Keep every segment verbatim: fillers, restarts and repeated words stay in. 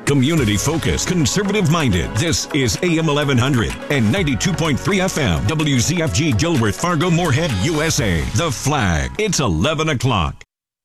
Community-focused, conservative-minded. This is A M eleven hundred and ninety-two point three F M. W Z F G Gilbert, Fargo, Moorhead, U S A. The Flag. It's eleven o'clock.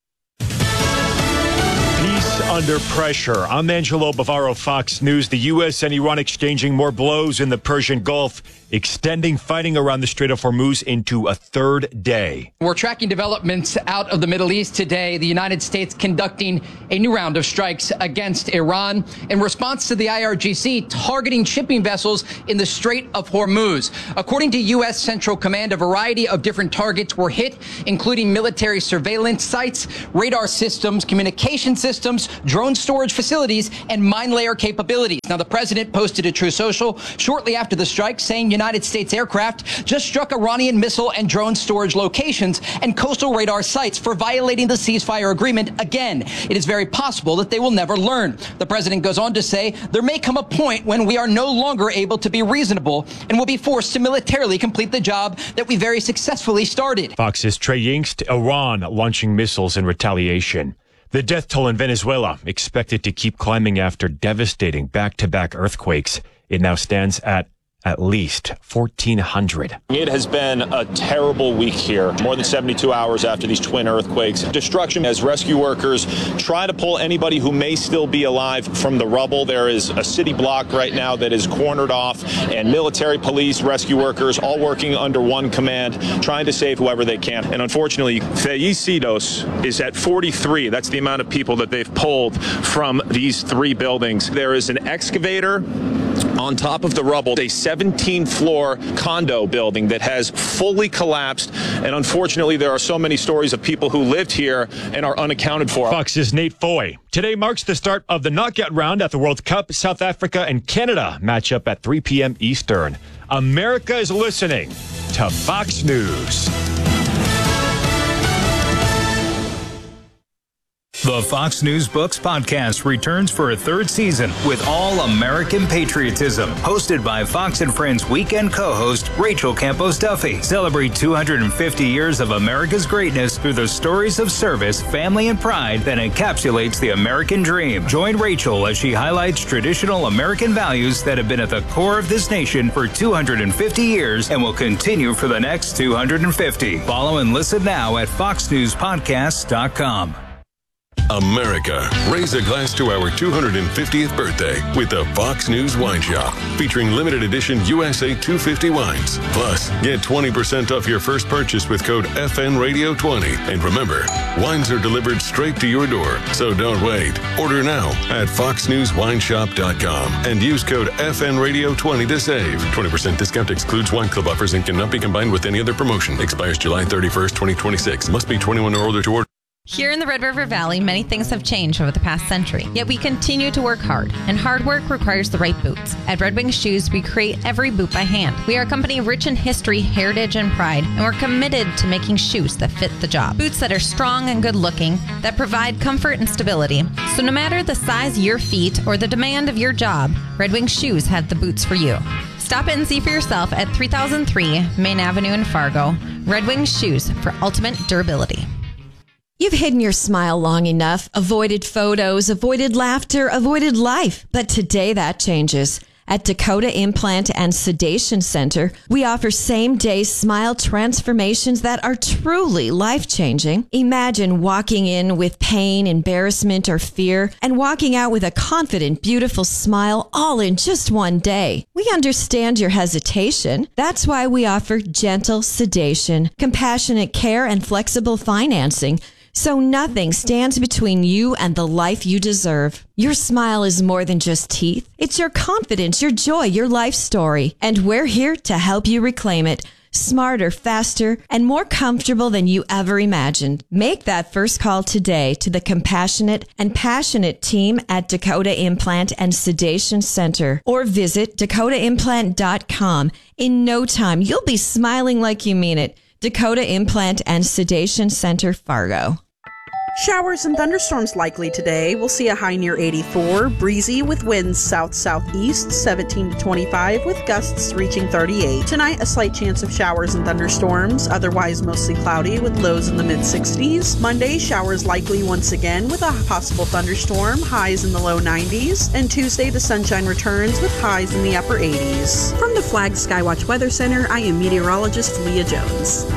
Under pressure. I'm Angelo Bavaro, Fox News. The U S and Iran exchanging more blows in the Persian Gulf, extending fighting around the Strait of Hormuz into a third day. We're tracking developments out of the Middle East today. The United States conducting a new round of strikes against Iran in response to the I R G C targeting shipping vessels in the Strait of Hormuz. According to U S Central Command, a variety of different targets were hit, including military surveillance sites, radar systems, communication systems, drone storage facilities, and mine layer capabilities. Now, the president posted a True Social shortly after the strike saying United States aircraft just struck Iranian missile and drone storage locations and coastal radar sites for violating the ceasefire agreement again. It is very possible that they will never learn. The president goes on to say there may come a point when we are no longer able to be reasonable and will be forced to militarily complete the job that we very successfully started. Fox's Trey Yingst, Iran launching missiles in retaliation. The death toll in Venezuela expected to keep climbing after devastating back-to-back earthquakes. It now stands at at least fourteen hundred. It has been a terrible week here, more than seventy-two hours after these twin earthquakes. Destruction as rescue workers try to pull anybody who may still be alive from the rubble. There is a city block right now that is cornered off, and military, police, rescue workers all working under one command, trying to save whoever they can. And unfortunately, Fallecidos is at forty-three. That's the amount of people that they've pulled from these three buildings. There is an excavator on top of the rubble, a seventeen floor condo building that has fully collapsed. And unfortunately, there are so many stories of people who lived here and are unaccounted for. Fox's Nate Foy. Today marks the start of the knockout round at the World Cup. South Africa and Canada match up at three p.m. Eastern. America is listening to Fox News. The Fox News Books podcast returns for a third season with all American patriotism. Hosted by Fox and Friends weekend co-host Rachel Campos Duffy. Celebrate two hundred fifty years of America's greatness through the stories of service, family, and pride that encapsulates the American dream. Join Rachel as she highlights traditional American values that have been at the core of this nation for two hundred fifty years and will continue for the next two hundred fifty. Follow and listen now at fox news podcast dot com. America, raise a glass to our two hundred fiftieth birthday with the Fox News Wine Shop, featuring limited edition U S A two fifty wines. Plus, get twenty percent off your first purchase with code F N Radio twenty. And remember, wines are delivered straight to your door, so don't wait. Order now at fox news wine shop dot com and use code F N Radio twenty to save. twenty percent discount excludes wine club offers and cannot be combined with any other promotion. Expires July thirty-first, twenty twenty-six. Must be twenty-one or older to order. Here in the Red River Valley, many things have changed over the past century, yet we continue to work hard, and hard work requires the right boots. At Red Wing Shoes, we create every boot by hand. We are a company rich in history, heritage, and pride, and we're committed to making shoes that fit the job. Boots that are strong and good-looking, that provide comfort and stability. So no matter the size of your feet or the demand of your job, Red Wing Shoes have the boots for you. Stop in and see for yourself at three thousand three Main Avenue in Fargo. Red Wing Shoes for ultimate durability. You've hidden your smile long enough, avoided photos, avoided laughter, avoided life. But today that changes. At Dakota Implant and Sedation Center, we offer same-day smile transformations that are truly life-changing. Imagine walking in with pain, embarrassment, or fear, and walking out with a confident, beautiful smile all in just one day. We understand your hesitation. That's why we offer gentle sedation, compassionate care, and flexible financing, so nothing stands between you and the life you deserve. Your smile is more than just teeth. It's your confidence, your joy, your life story. And we're here to help you reclaim it. Smarter, faster, and more comfortable than you ever imagined. Make that first call today to the compassionate and passionate team at Dakota Implant and Sedation Center, or visit dakota implant dot com. In no time, you'll be smiling like you mean it. Dakota Implant and Sedation Center, Fargo. Showers and thunderstorms likely today. We'll see a high near eighty-four, breezy with winds south-southeast, seventeen to twenty-five, with gusts reaching thirty-eight. Tonight, a slight chance of showers and thunderstorms, otherwise mostly cloudy with lows in the mid-sixties. Monday, showers likely once again with a possible thunderstorm, highs in the low nineties. And Tuesday, the sunshine returns with highs in the upper eighties. From the Flag Skywatch Weather Center, I am meteorologist Leah Jones.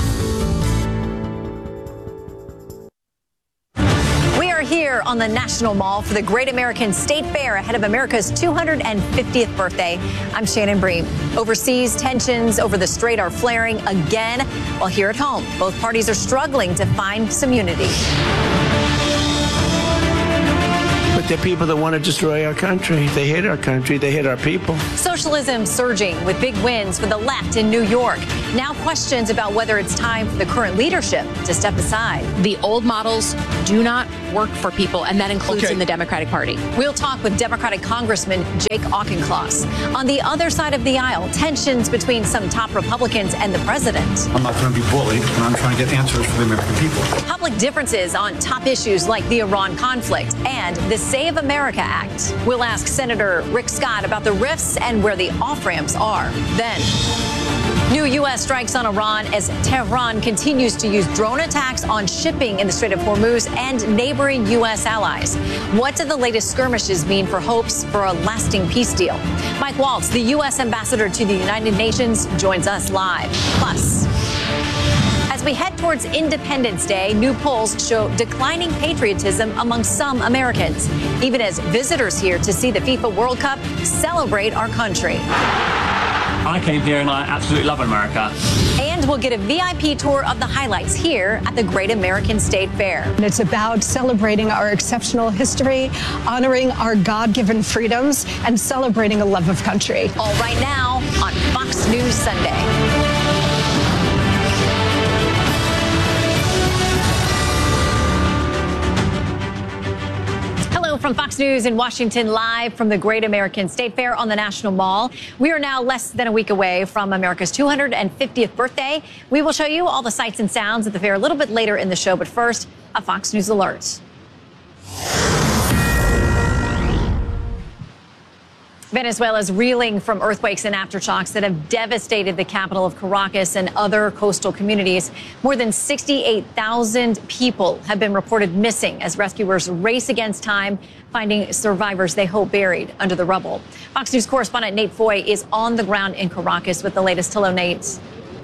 Here on the National Mall for the Great American State Fair ahead of America's two hundred fiftieth birthday. I'm Shannon Bream. Overseas, tensions over the strait are flaring again, while here at home, both parties are struggling to find some unity. But they're people that want to destroy our country. They hate our country. They hate our people. Socialism surging with big wins for the left in New York. Now questions about whether it's time for the current leadership to step aside. The old models do not work for people, and that includes Okay. in the Democratic Party. We'll talk with Democratic Congressman Jake Auchincloss. On the other side of the aisle, tensions between some top Republicans and the president. I'm not going to be bullied, and I'm trying to get answers for the American people. Public differences on top issues like the Iran conflict and the Save America Act. We'll ask Senator Rick Scott about the rifts and where the off-ramps are. Then, new U S strikes on Iran as Tehran continues to use drone attacks on shipping in the Strait of Hormuz and neighboring U S allies. What do the latest skirmishes mean for hopes for a lasting peace deal? Mike Waltz, the U S ambassador to the United Nations, joins us live. Plus, as we head towards Independence Day, new polls show declining patriotism among some Americans, even as visitors here to see the FIFA World Cup celebrate our country. I came here and I absolutely love America. And we'll get a V I P tour of the highlights here at the Great American State Fair. And it's about celebrating our exceptional history, honoring our God-given freedoms, and celebrating a love of country. All right now on Fox News Sunday. From Fox News in Washington, live from the Great American State Fair on the National Mall. We are now less than a week away from America's two hundred fiftieth birthday. We will show you all the sights and sounds at the fair a little bit later in the show, but first, a Fox News alert. Venezuela's reeling from earthquakes and aftershocks that have devastated the capital of Caracas and other coastal communities. More than sixty-eight thousand people have been reported missing as rescuers race against time, finding survivors they hope buried under the rubble. Fox News correspondent Nate Foy is on the ground in Caracas with the latest. Hello, Nate.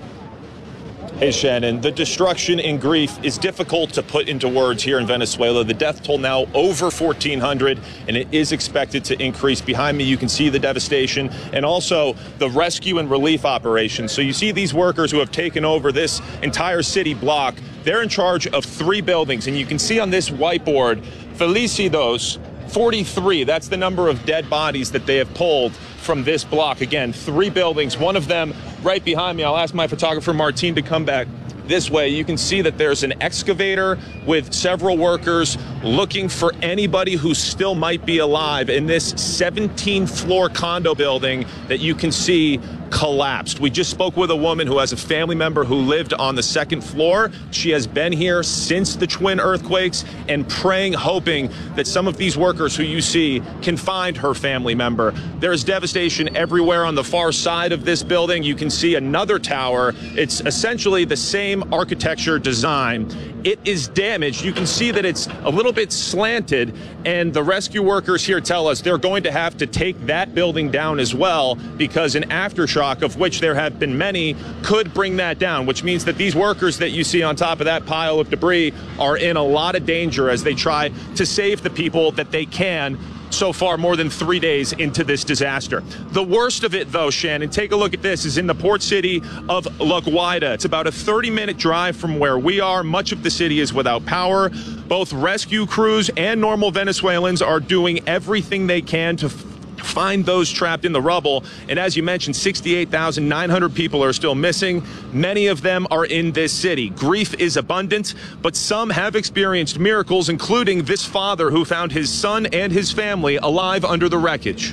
Hey, Shannon, the destruction and grief is difficult to put into words here in Venezuela. The death toll now over fourteen hundred, and it is expected to increase. Behind me, you can see the devastation and also the rescue and relief operations. So you see these workers who have taken over this entire city block. They're in charge of three buildings, and you can see on this whiteboard, Felicidos forty-three. That's the number of dead bodies that they have pulled from this block. Again, three buildings, one of them right behind me. I'll ask my photographer, Martine, to come back this way. You can see that there's an excavator with several workers looking for anybody who still might be alive in this seventeen floor condo building that you can see collapsed. We just spoke with a woman who has a family member who lived on the second floor. She has been here since the twin earthquakes and praying, hoping that some of these workers who you see can find her family member. There's devastation everywhere on the far side of this building. You can see another tower. It's essentially the same architecture design. It is damaged. You can see that it's a little bit slanted, and the rescue workers here tell us they're going to have to take that building down as well because an aftershock, of which there have been many, could bring that down, which means that these workers that you see on top of that pile of debris are in a lot of danger as they try to save the people that they can so far, more than three days into this disaster. The worst of it, though, Shannon, take a look at this, is in the port city of La Guaira. It's about a thirty minute drive from where we are. Much of the city is without power. Both rescue crews and normal Venezuelans are doing everything they can to find those trapped in the rubble. And as you mentioned, sixty-eight thousand nine hundred people are still missing. Many of them are in this city. Grief is abundant, but some have experienced miracles, including this father who found his son and his family alive under the wreckage.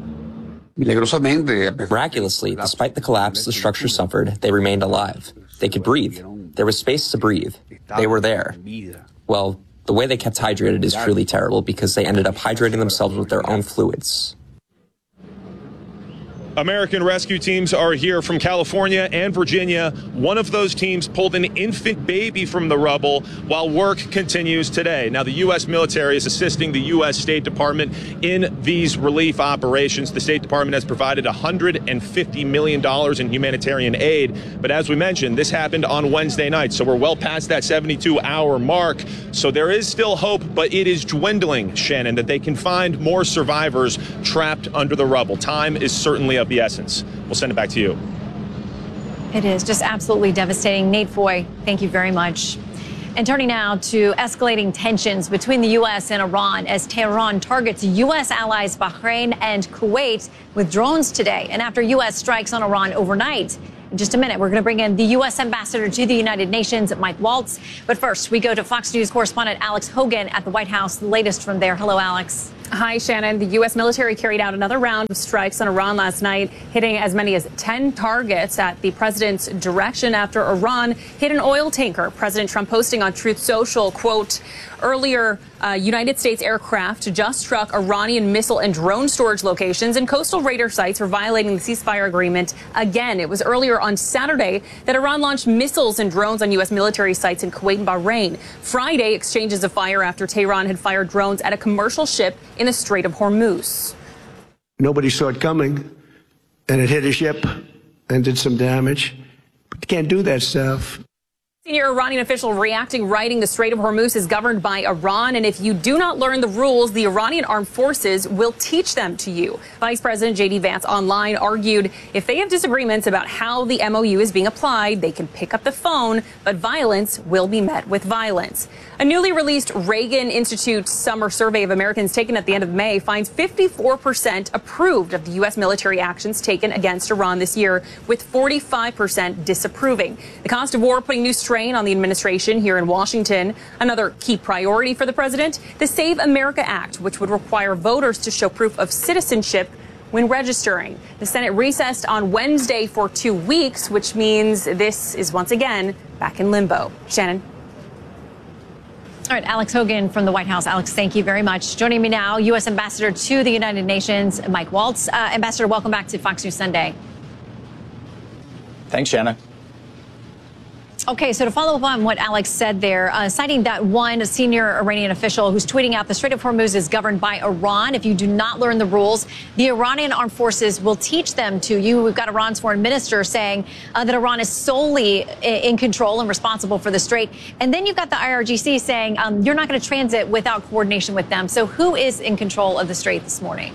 Miraculously, despite the collapse the structure suffered, they remained alive. They could breathe. There was space to breathe. They were there. Well, The way they kept hydrated is truly terrible because they ended up hydrating themselves with their own fluids. American rescue teams are here from California and Virginia. One of those teams pulled an infant baby from the rubble while work continues today. Now, the U S military is assisting the U S State Department in these relief operations. The State Department has provided one hundred fifty million dollars in humanitarian aid. But as we mentioned, this happened on Wednesday night, so we're well past that seventy-two hour mark. So there is still hope, but it is dwindling, Shannon, that they can find more survivors trapped under the rubble. Time is certainly of the essence. We'll send it back to you. It is just absolutely devastating. Nate Foy, thank you very much. And turning now to escalating tensions between the U S and Iran as Tehran targets U S allies Bahrain and Kuwait with drones today. And after U S strikes on Iran overnight. In just a minute, we're going to bring in the U S ambassador to the United Nations, Mike Waltz. But first, we go to Fox News correspondent Alex Hogan at the White House. The latest from there. Hello, Alex. Hi, Shannon. The U S military carried out another round of strikes on Iran last night, hitting as many as ten targets at the president's direction after Iran hit an oil tanker. President Trump posting on Truth Social, quote, earlier, uh, United States aircraft just struck Iranian missile and drone storage locations and coastal raider sites for violating the ceasefire agreement. Again, it was earlier on Saturday that Iran launched missiles and drones on U S military sites in Kuwait and Bahrain. Friday, exchanges of fire after Tehran had fired drones at a commercial ship in the Strait of Hormuz. Nobody saw it coming, and it hit a ship and did some damage. But you can't do that stuff. Senior Iranian official reacting, writing the Strait of Hormuz is governed by Iran, and if you do not learn the rules, the Iranian armed forces will teach them to you. Vice President J D Vance online argued if they have disagreements about how the M O U is being applied, they can pick up the phone, but violence will be met with violence. A newly released Reagan Institute summer survey of Americans taken at the end of May finds fifty-four percent approved of the U S military actions taken against Iran this year, with forty-five percent disapproving. The cost of war putting new strain on the administration here in Washington. Another key priority for the president, the Save America Act, which would require voters to show proof of citizenship when registering. The Senate recessed on Wednesday for two weeks, which means this is once again back in limbo. Shannon. All right, Alex Hogan from the White House. Alex, thank you very much. Joining me now, U S Ambassador to the United Nations, Mike Waltz. Uh, Ambassador, welcome back to Fox News Sunday. Thanks, Shannon. Okay, so to follow up on what Alex said there, uh, citing that one senior Iranian official who's tweeting out the Strait of Hormuz is governed by Iran. If you do not learn the rules, the Iranian armed forces will teach them to you. We've got Iran's foreign minister saying uh, that Iran is solely in control and responsible for the Strait. And then you've got the I R G C saying um, you're not going to transit without coordination with them. So who is in control of the Strait this morning?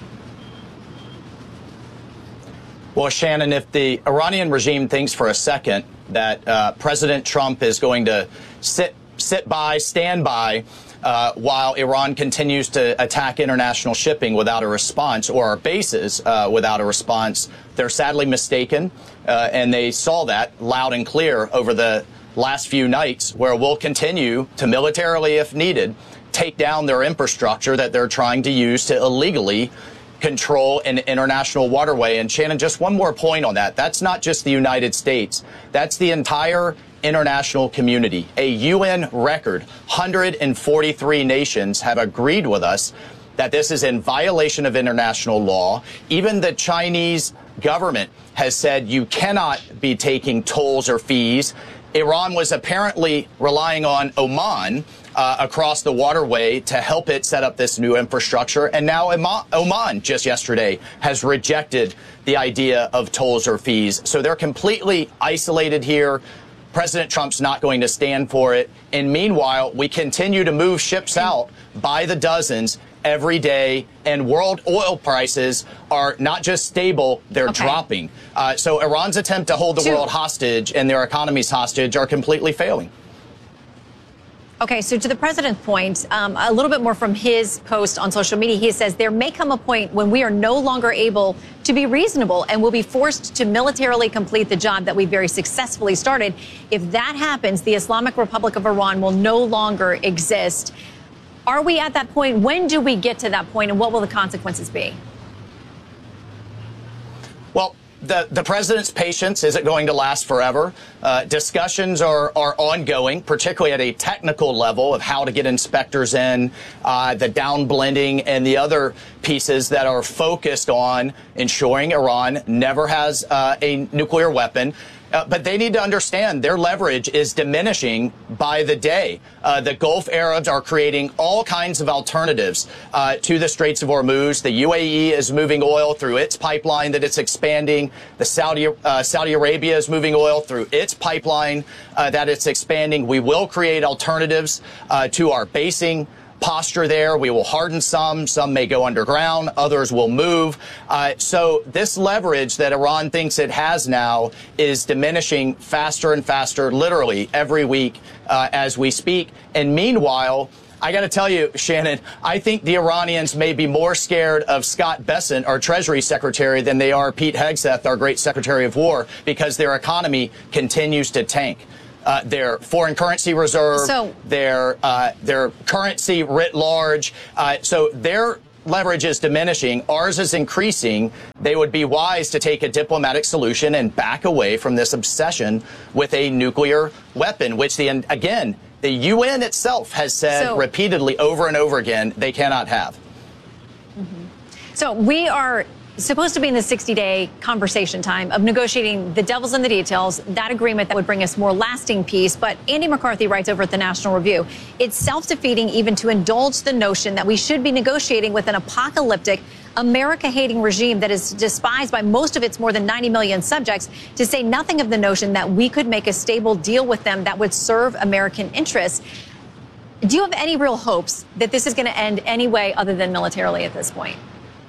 Well, Shannon, if the Iranian regime thinks for a second that uh, President Trump is going to sit sit by, stand by, uh, while Iran continues to attack international shipping without a response, or our bases uh, without a response, they're sadly mistaken. Uh, and they saw that loud and clear over the last few nights, where we'll continue to militarily, if needed, take down their infrastructure that they're trying to use to illegally control an international waterway. And Shannon, just one more point on that. That's not just the United States. That's the entire international community. A U N record, one hundred forty-three nations have agreed with us that this is in violation of international law. Even the Chinese government has said you cannot be taking tolls or fees. Iran was apparently relying on Oman Uh, across the waterway to help it set up this new infrastructure. And now Oman just yesterday has rejected the idea of tolls or fees. So they're completely isolated here. President Trump's not going to stand for it. And meanwhile, we continue to move ships out by the dozens every day. And world oil prices are not just stable, they're okay. dropping. Uh, so Iran's attempt to hold the to- world hostage and their economies hostage are completely failing. Okay, so to the president's point, um, a little bit more from his post on social media. He says there may come a point when we are no longer able to be reasonable and will be forced to militarily complete the job that we very successfully started. If that happens, the Islamic Republic of Iran will no longer exist. Are we at that point? When do we get to that point, and what will the consequences be? Well, the, the president's patience isn't going to last forever. Uh, discussions are, are ongoing, particularly at a technical level of how to get inspectors in, uh, the down blending and the other pieces that are focused on ensuring Iran never has uh, a nuclear weapon. Uh, but they need to understand their leverage is diminishing by the day. Uh, the Gulf Arabs are creating all kinds of alternatives uh, to the Straits of Hormuz. The U A E is moving oil through its pipeline that it's expanding. The Saudi uh, Saudi Arabia is moving oil through its pipeline uh, that it's expanding. We will create alternatives uh, to our basing posture there. We will harden some. Some may go underground. Others will move. Uh, so this leverage that Iran thinks it has now is diminishing faster and faster, literally every week uh, as we speak. And meanwhile, I got to tell you, Shannon, I think the Iranians may be more scared of Scott Bessent, our Treasury Secretary, than they are Pete Hegseth, our great Secretary of War, because their economy continues to tank. Uh, their foreign currency reserve, so, their uh, their currency writ large. Uh, so their leverage is diminishing. Ours is increasing. They would be wise to take a diplomatic solution and back away from this obsession with a nuclear weapon, which, the again, the U N itself has said so, repeatedly over and over again they cannot have. Mm-hmm. So we are supposed to be in the sixty-day conversation time of negotiating the devil's in the details, that agreement that would bring us more lasting peace. But Andy McCarthy writes over at the National Review, it's self-defeating even to indulge the notion that we should be negotiating with an apocalyptic, America-hating regime that is despised by most of its more than ninety million subjects, to say nothing of the notion that we could make a stable deal with them that would serve American interests. Do you have any real hopes that this is going to end any way other than militarily at this point?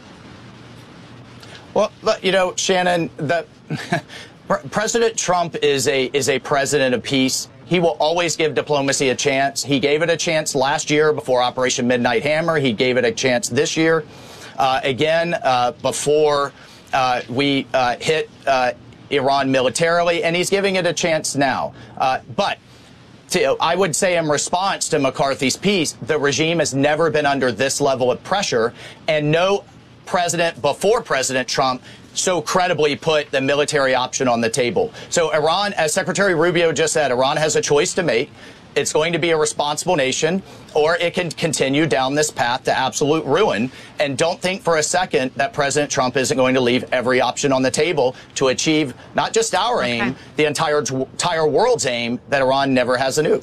Well, you know, Shannon, the, President Trump is a is a president of peace. He will always give diplomacy a chance. He gave it a chance last year before Operation Midnight Hammer. He gave it a chance this year. Uh, again, uh, before uh, we uh, hit uh, Iran militarily, and he's giving it a chance now. Uh, but to, I would say in response to McCarthy's piece, the regime has never been under this level of pressure, and no president before President Trump so credibly put the military option on the table. So Iran, as Secretary Rubio just said, Iran has a choice to make. It's going to be a responsible nation, or it can continue down this path to absolute ruin. And don't think for a second that President Trump isn't going to leave every option on the table to achieve not just our okay. aim, the entire, entire world's aim, that Iran never has a nuke.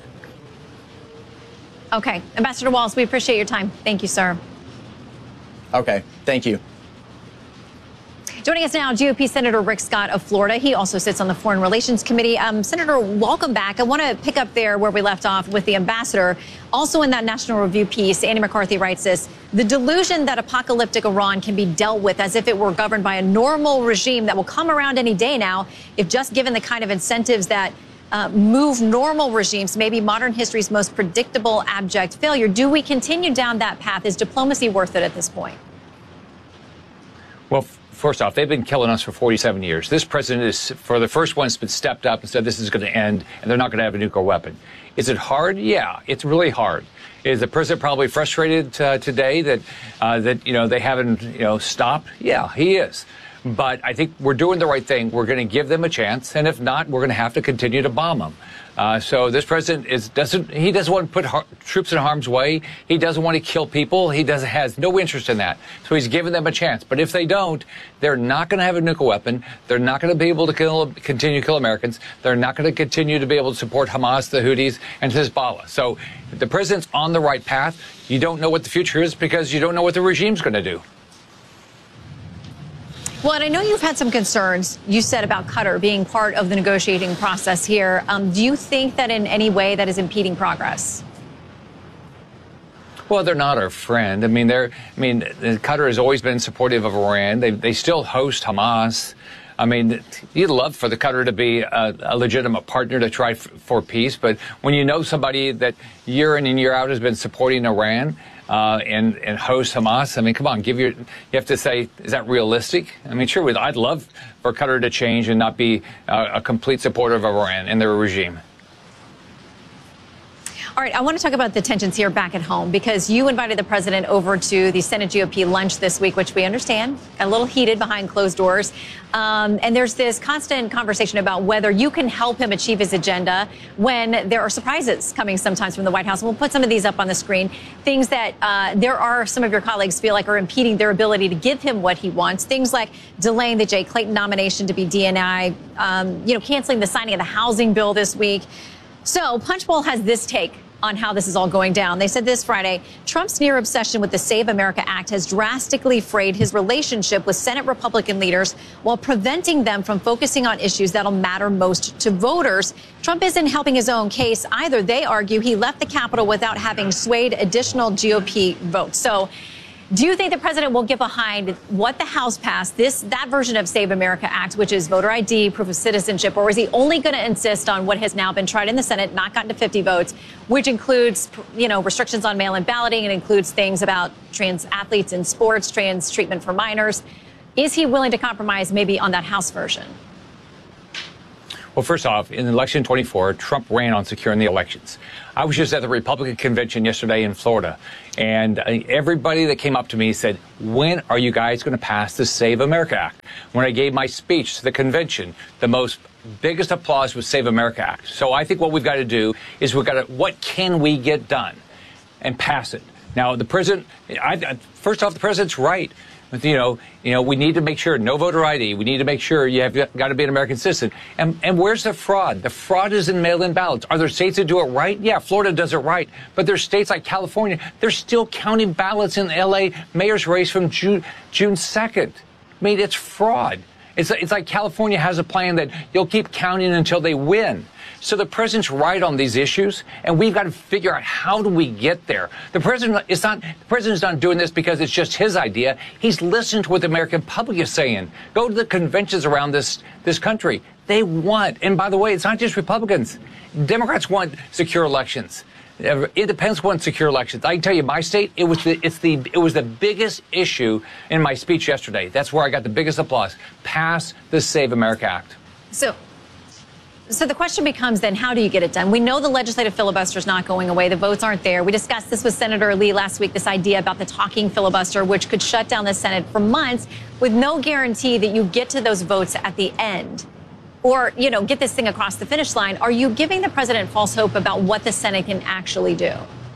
Okay. Ambassador Walz, we appreciate your time. Thank you, sir. Okay, thank you. Joining us now, G O P Senator Rick Scott of Florida. He also sits on the Foreign Relations Committee. Um, Senator, welcome back. I want to pick up there where we left off with the ambassador. Also in that National Review piece, Andy McCarthy writes this: the delusion that apocalyptic Iran can be dealt with as if it were governed by a normal regime that will come around any day now, if just given the kind of incentives that Uh, move normal regimes, maybe modern history's most predictable abject failure. Do we continue down that path? Is diplomacy worth it at this point? Well, f- first off, they've been killing us for forty-seven years. This president is, for the first one, has been stepped up and said this is going to end and they're not going to have a nuclear weapon. Is it hard? Yeah, it's really hard. Is the president probably frustrated uh, today that uh, that you know they haven't you know stopped? Yeah, he is. But I think we're doing the right thing. We're going to give them a chance, and if not, we're going to have to continue to bomb them. Uh, so this president is doesn't he doesn't want to put har- troops in harm's way. He doesn't want to kill people. He doesn't has no interest in that. So he's giving them a chance. But if they don't, they're not going to have a nuclear weapon. They're not going to be able to kill, continue to kill Americans. They're not going to continue to be able to support Hamas, the Houthis, and Hezbollah. So the president's on the right path. You don't know what the future is because you don't know what the regime's going to do. Well, and I know you've had some concerns, you said, about Qatar being part of the negotiating process here. Um, do you think that in any way that is impeding progress? Well, they're not our friend. I mean, they're. I mean, Qatar has always been supportive of Iran. They they still host Hamas. I mean, you'd love for the Qatar to be a, a legitimate partner to try f- for peace, but when you know somebody that year in and year out has been supporting Iran uh, and and hosts Hamas, I mean, come on, give your. You have to say, is that realistic? I mean, sure, I'd love for Qatar to change and not be uh, a complete supporter of Iran and their regime. All right, I want to talk about the tensions here back at home because you invited the president over to the Senate G O P lunch this week, which we understand a little heated behind closed doors. Um, and there's this constant conversation about whether you can help him achieve his agenda when there are surprises coming sometimes from the White House. And we'll put some of these up on the screen. Things that uh, there are some of your colleagues feel like are impeding their ability to give him what he wants. Things like delaying the Jay Clayton nomination to be D N I, um, you know, canceling the signing of the housing bill this week. So Punchbowl has this take on how this is all going down. They said this Friday, Trump's near obsession with the Save America Act has drastically frayed his relationship with Senate Republican leaders while preventing them from focusing on issues that'll matter most to voters. Trump isn't helping his own case either. They argue he left the Capitol without having swayed additional G O P votes. So do you think the president will get behind what the House passed, this that version of Save America Act, which is voter I D, proof of citizenship, or is he only going to insist on what has now been tried in the Senate, not gotten to fifty votes, which includes, you know, restrictions on mail-in balloting and includes things about trans athletes in sports, trans treatment for minors? Is he willing to compromise maybe on that House version? Well, first off, in election twenty-four, Trump ran on securing the elections. I was just at the Republican convention yesterday in Florida, and everybody that came up to me said, when are you guys going to pass the Save America Act? When I gave my speech to the convention, the most biggest applause was Save America Act. So I think what we've got to do is we've got to, what can we get done and pass it? Now, the president, I, first off, the president's right. You know, you know, we need to make sure no voter I D. We need to make sure you have got to be an American citizen. And and where's the fraud? The fraud is in mail-in ballots. Are there states that do it right? Yeah, Florida does it right. But there's states like California. They're still counting ballots in the L A mayor's race from June June second. I mean, it's fraud. It's it's like California has a plan that you'll keep counting until they win. So the president's right on these issues, and we've got to figure out how do we get there. The president is not the president's not doing this because it's just his idea. He's listened to what the American public is saying. Go to the conventions around this this country. They want, and by the way, it's not just Republicans. Democrats want secure elections. Independents want secure elections. I can tell you, my state, it was the it's the it was the biggest issue in my speech yesterday. That's where I got the biggest applause. Pass the Save America Act. So. So the question becomes then, how do you get it done? We know the legislative filibuster is not going away. The votes aren't there. We discussed this with Senator Lee last week, this idea about the talking filibuster, which could shut down the Senate for months with no guarantee that you get to those votes at the end or, you know, get this thing across the finish line. Are you giving the president false hope about what the Senate can actually do?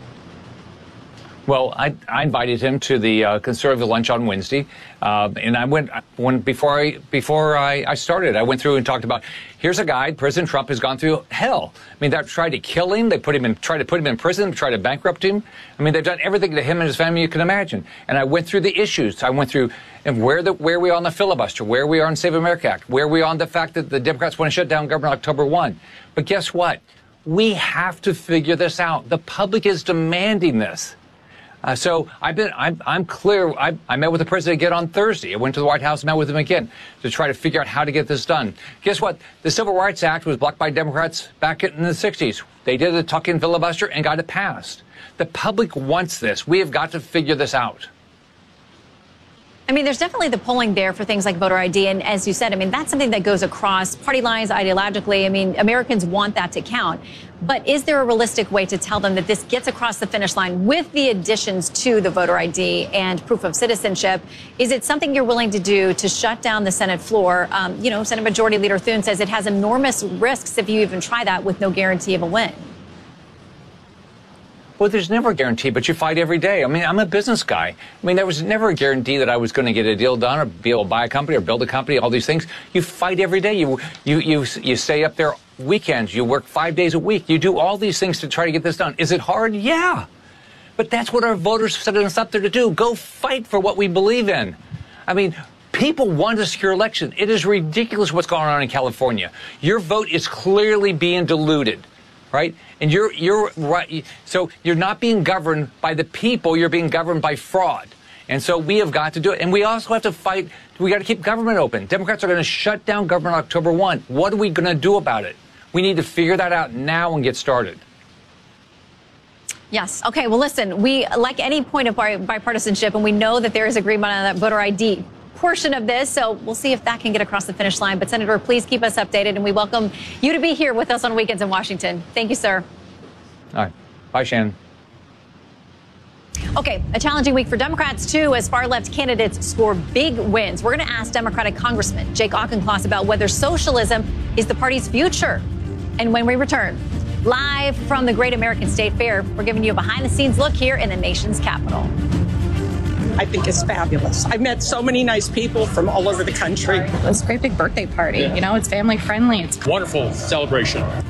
Well, I, I invited him to the uh, conservative lunch on Wednesday, uh, and I went when before I before I, I started. I went through and talked about here's a guy. President Trump has gone through hell. I mean, they tried to kill him. They put him in, tried to put him in prison, tried to bankrupt him. I mean, they've done everything to him and his family you can imagine. And I went through the issues. I went through and where the where we are on the filibuster, where we are on Save America Act, where we are on the fact that the Democrats want to shut down government October first. But guess what? We have to figure this out. The public is demanding this. Uh, so I've been, I'm, I'm clear. I, I met with the president again on Thursday. I went to the White House and met with him again to try to figure out how to get this done. Guess what? The Civil Rights Act was blocked by Democrats back in the sixties. They did a tuck-in filibuster and got it passed. The public wants this. We have got to figure this out. I mean, there's definitely the polling there for things like voter I D. And as you said, I mean, that's something that goes across party lines ideologically. I mean, Americans want that to count. But is there a realistic way to tell them that this gets across the finish line with the additions to the voter I D and proof of citizenship? Is it something you're willing to do to shut down the Senate floor? Um, you know, Senate Majority Leader Thune says it has enormous risks if you even try that with no guarantee of a win. Well, there's never a guarantee, but you fight every day. I mean, I'm a business guy. I mean, there was never a guarantee that I was going to get a deal done or be able to buy a company or build a company, all these things. You fight every day. You you you you stay up there weekends. You work five days a week. You do all these things to try to get this done. Is it hard? Yeah. But that's what our voters set us up there to do. Go fight for what we believe in. I mean, people want a secure election. It is ridiculous what's going on in California. Your vote is clearly being diluted. Right? And you're you're right. So you're not being governed by the people. You're being governed by fraud. And so we have got to do it. And we also have to fight. We got to keep government open. Democrats are going to shut down government October first. What are we going to do about it? We need to figure that out now and get started. Yes. Okay. Well, listen, we like any point of bipartisanship, and we know that there is agreement on that voter I D portion of this, so we'll see if that can get across the finish line. But Senator, please keep us updated, and we welcome you to be here with us on Weekends in Washington. Thank you, sir. All right. Bye, Shannon. Okay, a challenging week for Democrats, too, as far-left candidates score big wins. We're going to ask Democratic Congressman Jake Auchincloss about whether socialism is the party's future. And when we return, live from the Great American State Fair, we're giving you a behind-the-scenes look here in the nation's capital. I think it's fabulous. I've met so many nice people from all over the country. It's a great big birthday party. Yeah. You know, it's family friendly. It's wonderful celebration.